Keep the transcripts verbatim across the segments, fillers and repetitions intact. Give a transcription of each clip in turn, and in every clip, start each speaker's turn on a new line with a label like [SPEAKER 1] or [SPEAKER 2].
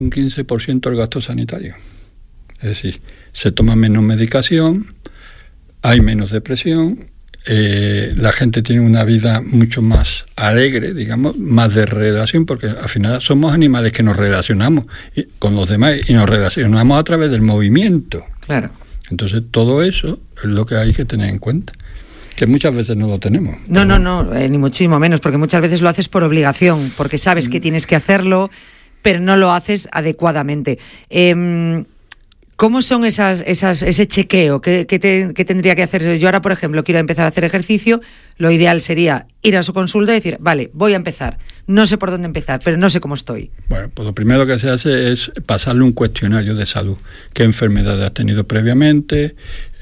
[SPEAKER 1] un quince por ciento el gasto sanitario. Es decir, se toma menos medicación, hay menos depresión, eh, la gente tiene una vida mucho más alegre, digamos, más de relación, porque al final somos animales que nos relacionamos con los demás y nos relacionamos a través del movimiento.
[SPEAKER 2] Claro.
[SPEAKER 1] Entonces todo eso es lo que hay que tener en cuenta, que muchas veces no lo tenemos.
[SPEAKER 2] No, no, no, eh, ni muchísimo menos, porque muchas veces lo haces por obligación, porque sabes que tienes que hacerlo, pero no lo haces adecuadamente. Eh, ¿Cómo son esas, esas, ese chequeo? ¿Qué, qué, te, ¿Qué tendría que hacer? Yo ahora, por ejemplo, quiero empezar a hacer ejercicio, lo ideal sería ir a su consulta y decir, vale, voy a empezar, no sé por dónde empezar, pero no sé cómo estoy.
[SPEAKER 1] Bueno, pues lo primero que se hace es pasarle un cuestionario de salud. ¿Qué enfermedades has tenido previamente?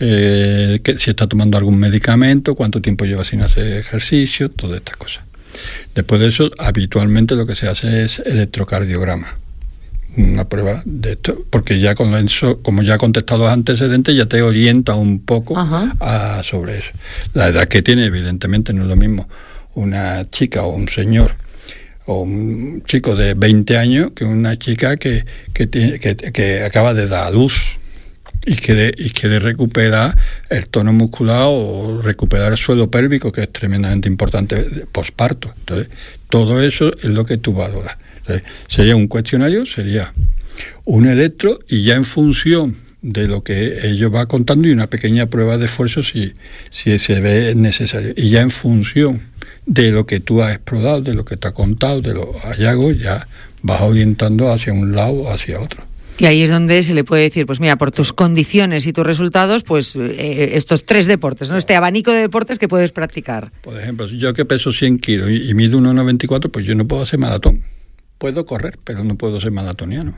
[SPEAKER 1] Eh, que, si está tomando algún medicamento, cuánto tiempo lleva sin hacer ejercicio, todas estas cosas. Después de eso, habitualmente lo que se hace es electrocardiograma. Una prueba de esto, porque ya con eso, como ya ha contestado los antecedentes, ya te orienta un poco a, sobre eso. La edad que tiene, evidentemente, no es lo mismo una chica o un señor o un chico de veinte años que una chica que, que, tiene, que, que acaba de dar a luz y quiere, y quiere recuperar el tono muscular o recuperar el suelo pélvico, que es tremendamente importante posparto. Entonces, todo eso es lo que tú valoras. Sería un cuestionario, sería un electro, y ya en función de lo que ellos va contando, y una pequeña prueba de esfuerzo si, si se ve necesario. Y ya en función de lo que tú has explorado, de lo que te ha contado, de los hallazgos, ya vas orientando hacia un lado o hacia otro.
[SPEAKER 2] Y ahí es donde se le puede decir, pues mira, por tus condiciones y tus resultados, pues eh, estos tres deportes, ¿no? Este abanico de deportes que puedes practicar.
[SPEAKER 1] Por ejemplo, si yo que peso cien kilos y, y mido uno noventa y cuatro, pues yo no puedo hacer maratón. Puedo correr, pero no puedo ser maratoniano.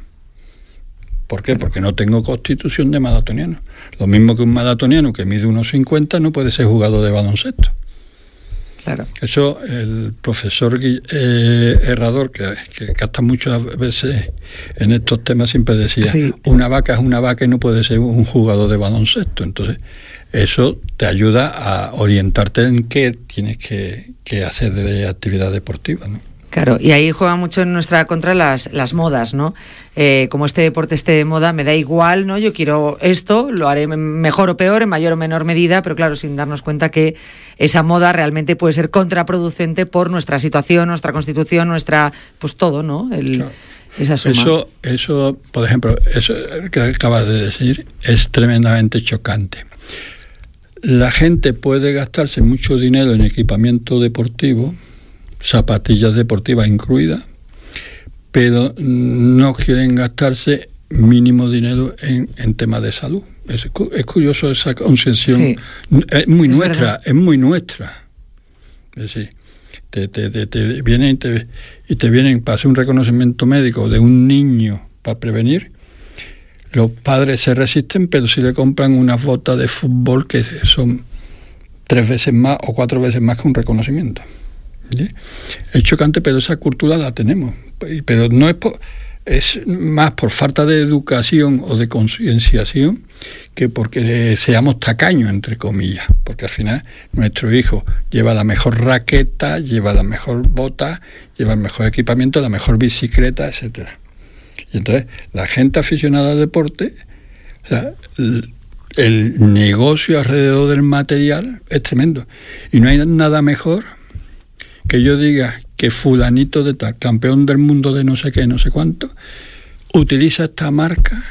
[SPEAKER 1] ¿Por qué? Porque no tengo constitución de maratoniano. Lo mismo que un maratoniano que mide uno cincuenta no puede ser jugador de baloncesto.
[SPEAKER 2] Claro.
[SPEAKER 1] Eso el profesor eh, Herrador, que, que gasta muchas veces en estos temas, siempre decía, sí, una vaca es una vaca y no puede ser un jugador de baloncesto. Entonces, eso te ayuda a orientarte en qué tienes que, que hacer de actividad deportiva, ¿no?
[SPEAKER 2] Claro, y ahí juega mucho en nuestra contra las, las modas, ¿no? Eh, como este deporte esté de moda, me da igual, ¿no? Yo quiero esto, lo haré mejor o peor, en mayor o menor medida, pero claro, sin darnos cuenta que esa moda realmente puede ser contraproducente por nuestra situación, nuestra constitución, nuestra, pues todo, ¿no? El, claro. Esa suma.
[SPEAKER 1] Eso, eso, por ejemplo, eso que acabas de decir es tremendamente chocante. La gente puede gastarse mucho dinero en equipamiento deportivo, zapatillas deportivas incluidas, pero no quieren gastarse mínimo dinero en, en temas de salud. Es, es curioso esa concepción. Sí, es muy es nuestra, verdad. es muy nuestra. Es decir, te, te, te, te vienen y te, y te vienen para hacer un reconocimiento médico de un niño para prevenir. Los padres se resisten, pero si le compran unas botas de fútbol que son tres veces más o cuatro veces más que un reconocimiento. ¿Sí? Es chocante, pero esa cultura la tenemos, pero no es por, es más por falta de educación o de concienciación que porque seamos tacaños, entre comillas, porque al final nuestro hijo lleva la mejor raqueta, lleva la mejor bota, lleva el mejor equipamiento, la mejor bicicleta, etcétera. Y entonces la gente aficionada al deporte, o sea, el, el negocio alrededor del material es tremendo, y no hay nada mejor que yo diga que fulanito de tal, campeón del mundo de no sé qué, no sé cuánto, utiliza esta marca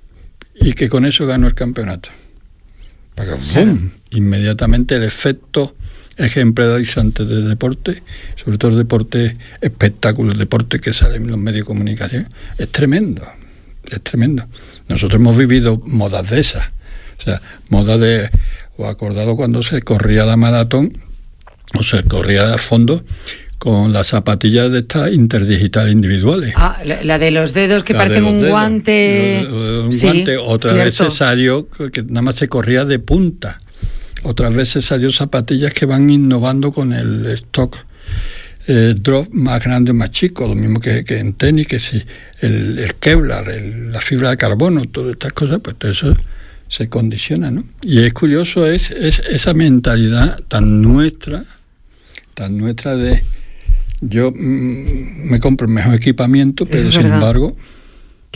[SPEAKER 1] y que con eso ganó el campeonato. Porque, ¡bum!, inmediatamente el efecto ejemplarizante del deporte, sobre todo el deporte espectáculo, el deporte que sale en los medios de comunicación, es tremendo, es tremendo. Nosotros hemos vivido modas de esas, o sea, modas de, os acordado cuando se corría la maratón, o se corría a fondo con las zapatillas de estas interdigitales individuales.
[SPEAKER 2] Ah, la, la de los dedos que
[SPEAKER 1] la
[SPEAKER 2] parecen un
[SPEAKER 1] dedos,
[SPEAKER 2] guante.
[SPEAKER 1] Los, los, un
[SPEAKER 2] sí,
[SPEAKER 1] guante. Otras
[SPEAKER 2] cierto.
[SPEAKER 1] veces salió que nada más se corría de punta. Otras veces salió zapatillas que van innovando con el stock eh, drop más grande o más chico, lo mismo que, que en tenis, que si el, el Kevlar, el, la fibra de carbono, todas estas cosas, pues todo eso se condiciona, ¿no? Y es curioso es, es esa mentalidad tan nuestra, tan nuestra de yo mmm, me compro el mejor equipamiento, pero sin embargo